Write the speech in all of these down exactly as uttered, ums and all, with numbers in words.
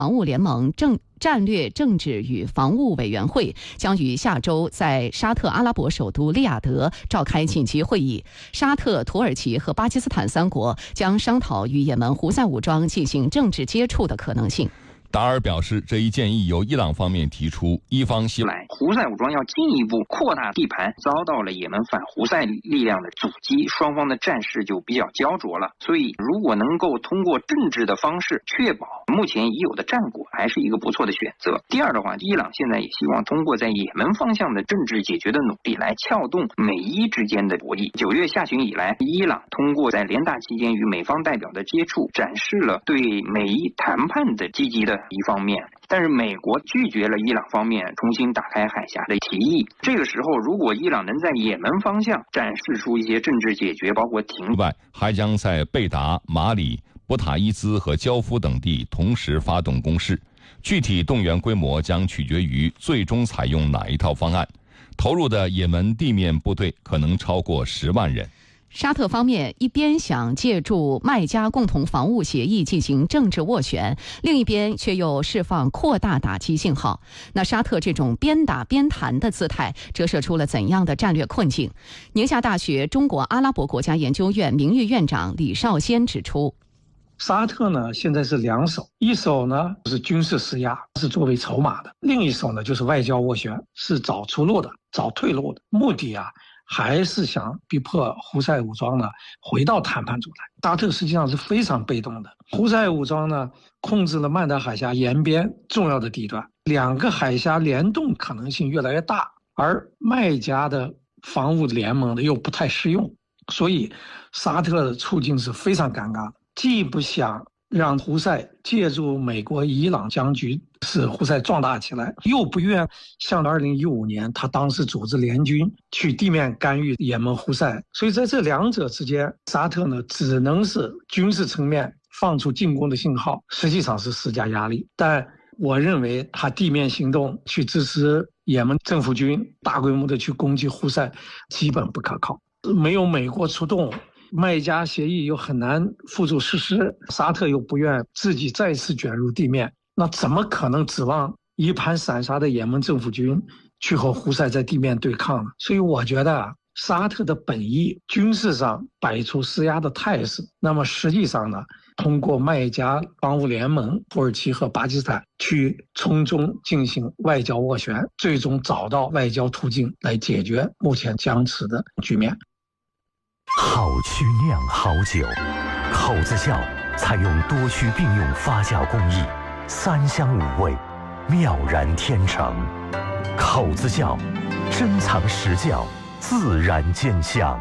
防务联盟政战略政治与防务委员会将于下周在沙特阿拉伯首都利雅得召开紧急会议，沙特、土耳其和巴基斯坦三国将商讨与也门胡塞武装进行政治接触的可能性。 达尔表示，这一建议由伊朗方面提出，伊方希望胡塞武装要进一步扩大地盘，遭到了也门反胡塞力量的阻击，双方的战事就比较焦灼了。所以，如果能够通过政治的方式确保目前已有的战果，还是一个不错的选择。第二的话，伊朗现在也希望通过在也门方向的政治解决的努力，来撬动美伊之间的博弈。九月下旬以来，伊朗通过在联大期间与美方代表的接触，展示了对美伊谈判的积极的一方面，但是美国拒绝了伊朗方面重新打开海峡的提议。这个时候，如果伊朗能在也门方向展示出一些政治解决，包括停外，还将在贝达、马里、博塔伊兹和焦夫等地同时发动攻势。具体动员规模将取决于最终采用哪一套方案。投入的也门地面部队可能超过十万人。 沙特方面一边想借助麦加共同防务协议进行政治斡旋，另一边却又释放扩大打击信号。那沙特这种边打边谈的姿态折射出了怎样的战略困境？宁夏大学中国阿拉伯国家研究院名誉院长李少先指出， 沙特呢现在是两手，一手呢是军事施压，是作为筹码的；另一手呢就是外交斡旋，是找出路的，找退路的。目的啊还是想逼迫胡塞武装呢回到谈判主台。沙特实际上是非常被动的，胡塞武装呢控制了曼德海峡沿边重要的地段，两个海峡联动可能性越来越大，而麦加的防务联盟的又不太适用，所以沙特的处境是非常尴尬的，既不想让胡塞借助美国伊朗僵局使胡塞壮大起来，又不愿像二零一五年他当时组织联军去地面干预也门胡塞，所以在这两者之间，沙特呢只能是军事层面放出进攻的信号，实际上是施加压力。但我认为他地面行动去支持也门政府军大规模的去攻击胡塞基本不可靠，没有美国出动，麦加协议又很难付诸实施，沙特又不愿自己再次卷入地面，那怎么可能指望一盘散沙的也门政府军去和胡塞在地面对抗呢？所以我觉得啊，沙特的本意军事上摆出施压的态势，那么实际上呢，通过麦加防务联盟、土耳其和巴基斯坦去从中进行外交斡旋，最终找到外交途径来解决目前僵持的局面。 好曲酿好酒，口子窖采用多区并用发酵工艺，三香五味，妙然天成。口子窖，珍藏实窖，自然见香。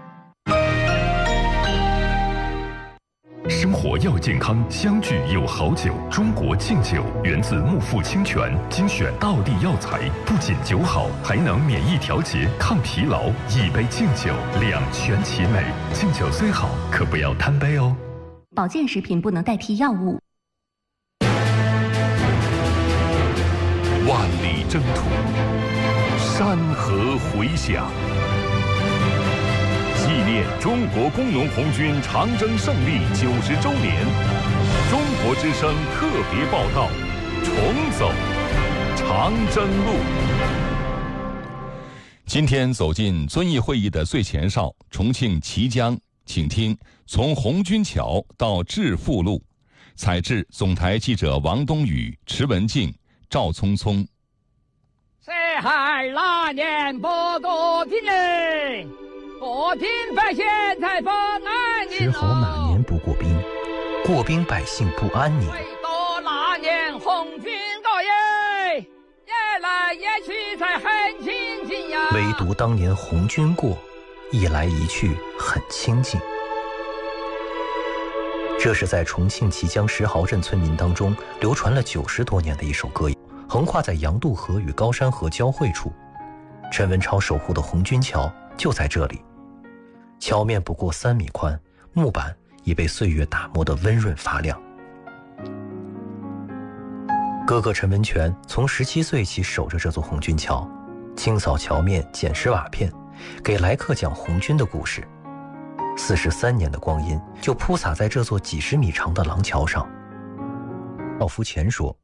生活要健康，相聚有好酒。中国敬酒源自木富清泉，精选道地药材，不仅酒好，还能免疫调节、抗疲劳。一杯敬酒，两全其美。敬酒虽好，可不要贪杯哦。 保健食品不能代替药物。 万里征途，山河回响。纪念中国工农红军长征胜利九十周年，中国之声特别报道：重走长征路。 今天走进遵义会议的最前哨，重庆綦江，请听从红军桥到致富路。采制总台记者王冬雨、池文静、赵聪聪。 谁还那年不多听嘞？过兵百姓才不安宁。 时候哪年不过兵？过兵百姓不安宁。 唯独那年红军过耶，也来也去才很清静呀。 唯独当年红军过，一来一去很清静。这是在重庆綦江石壕镇村民当中流传了九十多年的一首歌，横跨在杨渡河与高山河交汇处。陈文超守护的红军桥就在这里。桥面不过三米宽，木板已被岁月打磨得温润发亮。哥哥陈文全从十七岁起守着这座红军桥，清扫桥面、捡拾瓦片，给来客讲红军的故事。四十三年的光阴就铺洒在这座几十米长的廊桥上。 赵福乾说：“